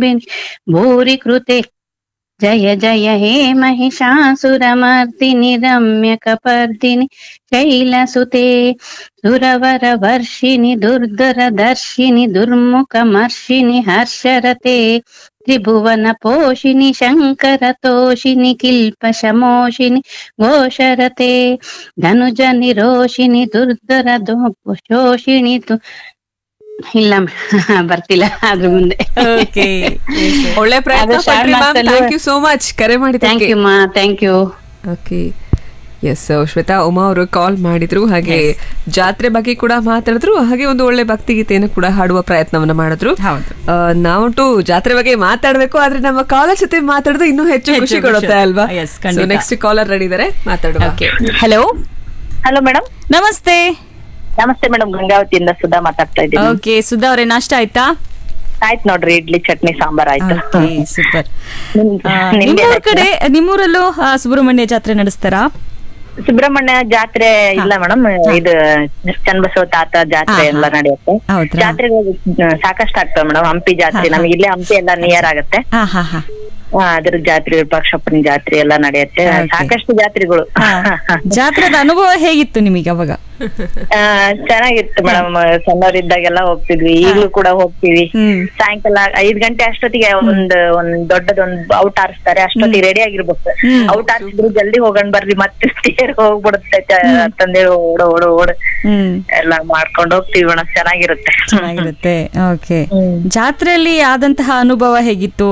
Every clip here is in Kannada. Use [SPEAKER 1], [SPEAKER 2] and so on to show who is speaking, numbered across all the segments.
[SPEAKER 1] कुटुम्बिनि भूरि कृते जय जय हे महिषासुरमर्दिनि रम्यकपर्दिनि शैलसुते सुरवरवर्षिणि दुर्धरदर्शिनि दुर्मुखमर्षिणि हर्षरते त्रिभुवनपोषिणि शङ्करतोषिणि किल्पशमोषिणि घोषरते ಧನುಜನಿರೋಷಿಣಿ ದುರ್ಧರ ಶೋಷಿಣಿ ಇಲ್ಲ ಬರ್ತಿಲ್ಲ ಅದ್ರ ಮುಂದೆ.
[SPEAKER 2] ಓಕೆ, ಒಳ್ಳೆ ಪ್ರಯತ್ನ ಪಟ್ರಿ ma'am. Thank you so much ಕರೆ ಮಾಡಿದ್ದಕ್ಕೆ.
[SPEAKER 1] ಥ್ಯಾಂಕ್ ಯು ಮಾ, thank you.
[SPEAKER 2] Okay, S, Shweta Uma ಅವರು ಕಾಲ್ ಮಾಡಿದ್ರು, ಹಾಗೆ ಜಾತ್ರೆ ಬಗ್ಗೆ ಕೂಡ ಮಾತಾಡಿದ್ರು, ಹಾಗೆ ಒಂದು ಒಳ್ಳೆ ಭಕ್ತಿಗೀತೆಯನ್ನು ಕೂಡ ಹಾಡುವ ಪ್ರಯತ್ನವನ್ನ ಮಾಡಿದ್ರು. ನಾವಂತೂ ಜಾತ್ರೆ ಬಗ್ಗೆ ಮಾತಾಡ್ಬೇಕು, ಆದ್ರೆ ನಮ್ಮ ಕಾಲರ್ ಜೊತೆ ಮಾತಾಡಿದ್ರೆ ಇನ್ನೂ ಹೆಚ್ಚು ಖುಷಿ ಕೊಡುತ್ತೆ ಅಲ್ವಾ? ನೆಕ್ಸ್ಟ್ ಕಾಲರ್ ರೆಡಿ ಇದಾರೆ, ಮಾತಾಡುವ.
[SPEAKER 3] ಹಲೋ
[SPEAKER 4] ಹಲೋ ಮೇಡಮ್,
[SPEAKER 3] ನಮಸ್ತೆ.
[SPEAKER 4] ನಮಸ್ತೆ ಮೇಡಮ್, ಗಂಗಾವತಿಯಿಂದ ಸುಧಾ ಮಾತಾಡ್ತಾ ಇದ್ದೀನಿ.
[SPEAKER 3] ಓಕೆ ಸುಧಾ ಅವರೇ, ನಾಷ್ಟ ಆಯ್ತಾ?
[SPEAKER 4] ಆಯ್ತು ನೋಡ್ರಿ, ಇಡ್ಲಿ ಚಟ್ನಿ ಸಾಂಬಾರ್ ಆಯ್ತು.
[SPEAKER 3] ಸೂಪರ್. ನಿಮ್ಮೂರ ಕಡೆ, ನಿಮ್ಮೂರಲ್ಲೂ ಸುಬ್ರಹ್ಮಣ್ಯ ಜಾತ್ರೆ ನಡೆಸ್ತಾರಾ?
[SPEAKER 4] ಸುಬ್ರಹ್ಮಣ್ಯ ಜಾತ್ರೆ ಇಲ್ಲ ಮೇಡಮ್, ಇದು ಚನ್ನಬಸವ ತಾತ ಜಾತ್ರೆ ಎಲ್ಲ ನಡೆಯುತ್ತೆ. ಜಾತ್ರೆ ಸಾಕಷ್ಟು ಆಗ್ತವೆ ಮೇಡಮ್. ಹಂಪಿ ಜಾತ್ರೆ ನಮಗೆ ಇಲ್ಲೇ, ಹಂಪಿ ಎಲ್ಲ ನಿಯರ್ ಆಗತ್ತೆ. ಅದ್ರ ಜಾತ್ರೆ, ವಿರೂಪಾಕ್ಷಪ್ಪನ ಜಾತ್ರೆ ಎಲ್ಲ ನಡೆಯುತ್ತೆ. ಸಾಕಷ್ಟು ಜಾತ್ರೆಗಳು.
[SPEAKER 3] ಜಾತ್ರೆದ ಅನುಭವ ಹೇಗಿತ್ತು ನಿಮಗೆ ಅವಾಗ?
[SPEAKER 4] ಚೆನ್ನಾಗಿತ್ತು ಮೇಡಮ್. ಸಣ್ಣವರಿದ್ದಾಗೆಲ್ಲ ಹೋಗ್ತಿದ್ವಿ, ಈಗಲೂ ಕೂಡ ಹೋಗ್ತೀವಿ. ಸಾಯಂಕಾಲ 5 ಗಂಟೆ ಅಷ್ಟೊತ್ತಿಗೆ ಒಂದ್ ದೊಡ್ಡದೊಂದು ಔಟ್ ಆರಿಸ್ತಾರೆ, ಅಷ್ಟೊತ್ತಿಗೆ ರೆಡಿ ಆಗಿರ್ಬೇಕು. ಔಟ್ ಆರಿಸಿದ್ರು ಜಲ್ದಿ ಹೋಗೋಣ ಬರ್ರಿ, ಮತ್ತೆ ತೇರ್ ಹೋಗ್ಬಿಡುತ್ತೆ ತಂದೆ, ಓಡು ಓಡು ಓಡು ಎಲ್ಲ ಮಾಡ್ಕೊಂಡು ಹೋಗ್ತೀವಿ ಮೇಡಮ್. ಚೆನ್ನಾಗಿರುತ್ತೆ.
[SPEAKER 3] ಓಕೆ, ಜಾತ್ರೆಯಲ್ಲಿ ಆದಂತಹ ಅನುಭವ ಹೇಗಿತ್ತು?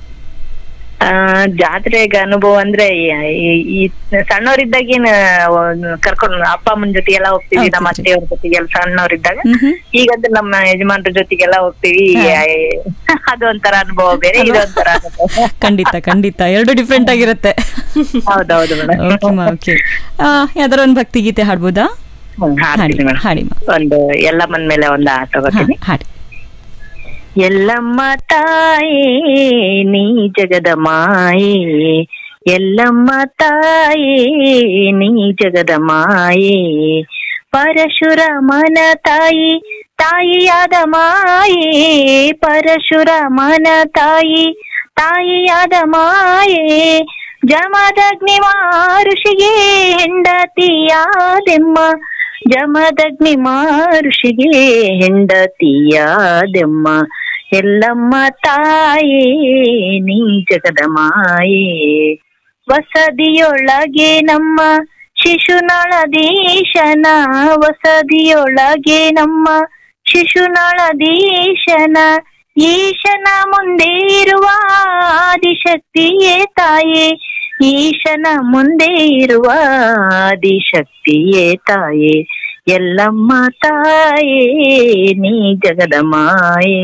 [SPEAKER 4] ಜಾತ್ರೆಗೆ ಅನುಭವ ಅಂದ್ರೆ ಈ ಸಣ್ಣವರಿದ್ದಾಗೇನ್ ಕರ್ಕೊಂಡು ಅಪ್ಪ ಅಮ್ಮನ ಜೊತೆಗೆಲ್ಲ ಹೋಗ್ತೀವಿ, ನಮ್ಮ ಅತ್ತೆಯವ್ರ ಜೊತೆಗೆಲ್ಲ ಸಣ್ಣವರಿದ್ದಾಗ. ಈಗಂದ್ರೆ ನಮ್ಮ ಯಜಮಾನ್ರ ಜೊತೆಗೆಲ್ಲ ಹೋಗ್ತೀವಿ. ಅದೊಂಥರ ಅನುಭವ ಬೇರೆ, ಇದೊಂಥರ ಅನುಭವ.
[SPEAKER 3] ಖಂಡಿತ ಎರಡು ಡಿಫ್ರೆಂಟ್ ಆಗಿರುತ್ತೆ.
[SPEAKER 4] ಹೌದೌದು ಮೇಡಮ್.
[SPEAKER 3] ಓಕೆ, ಯಾವ್ದಾರ ಒಂದು ಭಕ್ತಿ ಗೀತೆ ಹಾಡ್ಬೋದಾ?
[SPEAKER 4] ಹಾಡ್ತೀನಿ ಮೇಡಮ್. ಒಂದು ಎಲ್ಲಮ್ಮನ ಮೇಲೆ ಒಂದು ತಗೋತೀನಿ.
[SPEAKER 3] ಹಾಡಿ.
[SPEAKER 4] ಎಲ್ಲಮ್ಮ ತಾಯೇ ನೀ ಜಗದ ಮಾಯೇ, ಎಲ್ಲಮ್ಮ ತಾಯೇ ನೀ ಜಗದ ಮಾಯೇ, ಪರಶುರಾಮನ ತಾಯಿ ತಾಯಿಯಾದ ಮಾಯೇ, ಪರಶುರಾಮನ ತಾಯಿ ತಾಯಿಯಾದ ಮಾಯೇ, ಜಮದಗ್ನಿ ಋಷಿಗೆ ಹೆಂಡತಿಯಾದೆಮ್ಮ, ಜಮದಗ್ನಿ ಋಷಿಗೆ ಹೆಂಡತಿಯಾದೆಮ್ಮ, ಎಲ್ಲಮ್ಮ ತಾಯೇ ನೀ ಜಗದ ಮಾಯೇ, ವಸದಿಯೊಳಗೆ ನಮ್ಮ ಶಿಶುನಾಳದೀಶನ, ವಸದಿಯೊಳಗೆ ನಮ್ಮ ಶಿಶುನಾಳದೀಶನ, ಈಶನ ಮುಂದೆ ಇರುವ ಆದಿಶಕ್ತಿಯೇ ತಾಯೇ, ಈಶನ ಮುಂದೆ ಇರುವ ಆದಿಶಕ್ತಿಯೇ ತಾಯೇ, ಎಲ್ಲಮ್ಮ ತಾಯೇ ನೀ ಜಗದ ಮಾಯೇ.